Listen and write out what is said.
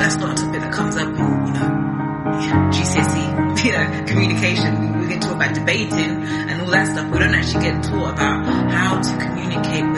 that's not a topic that comes up in, GCSE, communication. We get taught about debating and all that stuff. We don't actually get taught about how to communicate with